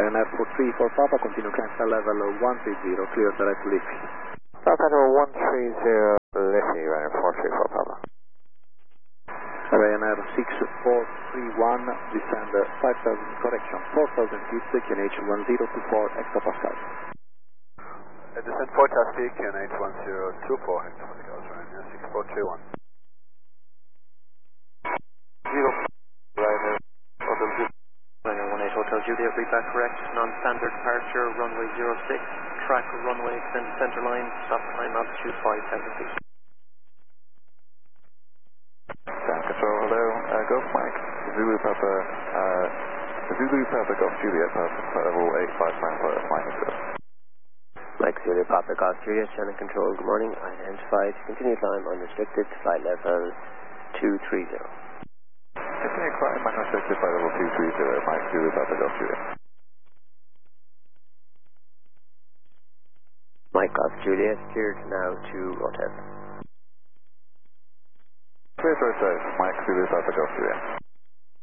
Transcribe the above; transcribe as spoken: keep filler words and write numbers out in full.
Ryanair four three for Papa, continue cancel level one three zero, clear direct to Liffey. South Tower one three zero, Liffey, Ryanair four three for Papa. Ryanair six four three one, descend five thousand, correction, four thousand feet, Q N H one zero two four hectopascals. Uh, descend forecast peak, Q N H one zero two four hectopascals, Ryanair six four three one. Zero, Ryanair, Hotel Juliet. Ryanair one eight Hotel Juliet, reback correct, non-standard departure, runway zero six, track runway extended center line, stop time altitude five thousand feet. Ground control, hello, uh, Golf Mike, Zulu Papa, uh, Zulu Papa Golf Juliet, Papa, flight level eight five nine, flight level minus zero. Mike Zulu Papa Golf Juliet, channel control, good morning, identified, continue climb unrestricted, flight level two three zero. Continue climb unrestricted, flight level two three zero, Mike Zulu Papa Golf Juliet. Mike Golf Juliet, cleared now to Hotel. Clear for Mike Zulu Papa Golf Juliet.